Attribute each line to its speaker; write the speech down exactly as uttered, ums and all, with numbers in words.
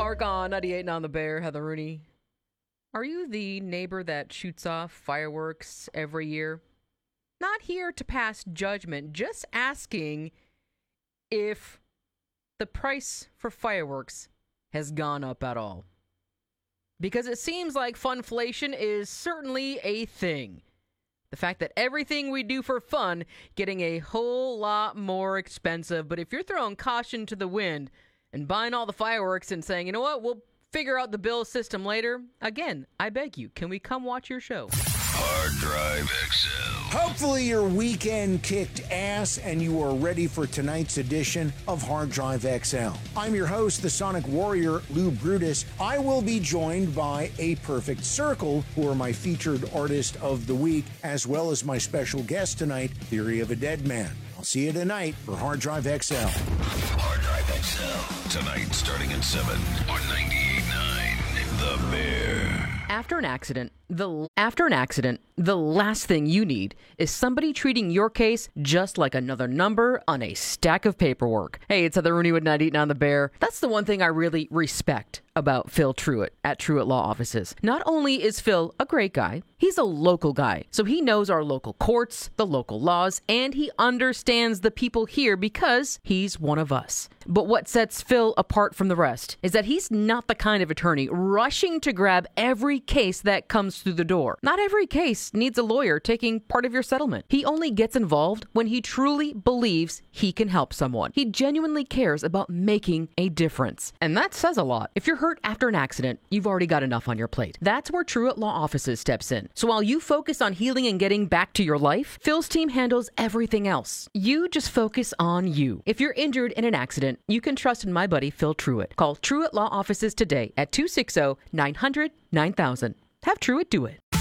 Speaker 1: Park on ninety-eight and on the Bear, Heather Rooney. Are you the neighbor that shoots off fireworks every year? Not here to pass judgment, just asking if the price for fireworks has gone up at all. Because it seems like funflation is certainly a thing. The fact that everything we do for fun getting a whole lot more expensive. But if you're throwing caution to the wind and buying all the fireworks and saying, you know what, we'll figure out the bill system later, again, I beg you, can we come watch your show?
Speaker 2: Hard Drive X L.
Speaker 3: Hopefully your weekend kicked ass and you are ready for tonight's edition of Hard Drive X L. I'm your host, the Sonic Warrior, Lou Brutus. I will be joined by A Perfect Circle, who are my featured artist of the week, as well as my special guest tonight, Theory of a Dead Man. I'll see you tonight for Hard Drive X L.
Speaker 2: Hard Drive X L. Tonight starting at seven on ninety-eight point nine The Bear.
Speaker 1: After an accident, the after an accident, the last thing you need is somebody treating your case just like another number on a stack of paperwork. Hey, it's Heather Rooney with ninety-eight and on the Bear. That's the one thing I really respect about Phil Truitt at Truitt Law Offices. Not only is Phil a great guy, he's a local guy. So he knows our local courts, the local laws, and he understands the people here because he's one of us. But what sets Phil apart from the rest is that he's not the kind of attorney rushing to grab every case that comes through the door. Not every case needs a lawyer taking part of your settlement. He only gets involved when he truly believes he can help someone. He genuinely cares about making a difference. And that says a lot. If you're hurt after an accident, you've already got enough on your plate. That's where Truitt Law Offices steps in. So while you focus on healing and getting back to your life, Phil's team handles everything else. You just focus on you. If you're injured in an accident, you can trust in my buddy Phil Truitt. Call Truitt Law Offices today at two six zero, nine hundred, nine thousand. Have Truitt do it.